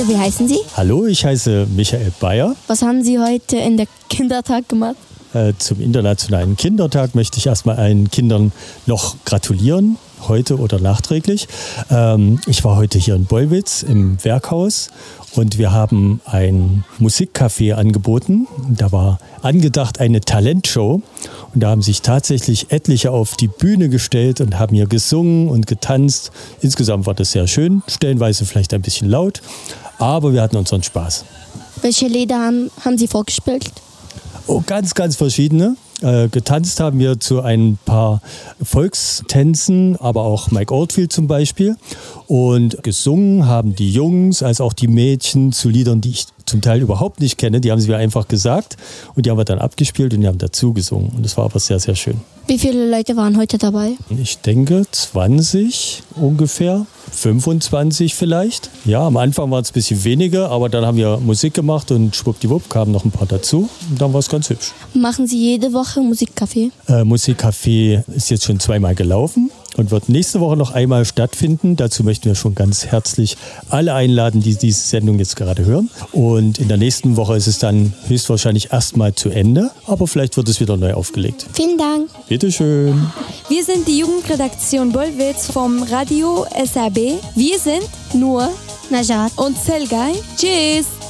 Bitte, wie heißen Sie? Hallo, ich heiße Michael Bayer. Was haben Sie heute in der Kindertag gemacht? Zum Internationalen Kindertag möchte ich erstmal allen Kindern noch gratulieren, heute oder nachträglich. Ich war heute hier in Bollwitz im Werkhaus und wir haben ein Musikcafé angeboten. Da war angedacht eine Talentshow und da haben sich tatsächlich etliche auf die Bühne gestellt und haben hier gesungen und getanzt. Insgesamt war das sehr schön, stellenweise vielleicht ein bisschen laut, aber wir hatten unseren Spaß. Welche Lieder haben Sie vorgespielt? Oh, ganz, ganz verschiedene. Getanzt haben wir zu ein paar Volkstänzen, aber auch Mike Oldfield zum Beispiel. Und gesungen haben die Jungs als auch die Mädchen zu Liedern, die ich zum Teil überhaupt nicht kenne. Die haben sie mir einfach gesagt und die haben wir dann abgespielt und die haben dazu gesungen. Und das war aber sehr, sehr schön. Wie viele Leute waren heute dabei? Ich denke 20 ungefähr, 25 vielleicht. Ja, am Anfang waren es ein bisschen weniger, aber dann haben wir Musik gemacht und schwuppdiwupp kamen noch ein paar dazu. Und dann war es ganz hübsch. Machen Sie jede Woche Musikcafé? Musikcafé ist jetzt schon 2-mal gelaufen und wird nächste Woche noch einmal stattfinden. Dazu möchten wir schon ganz herzlich alle einladen, die diese Sendung jetzt gerade hören. Und in der nächsten Woche ist es dann höchstwahrscheinlich erstmal zu Ende, aber vielleicht wird es wieder neu aufgelegt. Vielen Dank. Bitteschön. Wir sind die Jugendredaktion Bollwitz vom Radio SRB. Wir sind Nur, Najat und Selgay. Tschüss!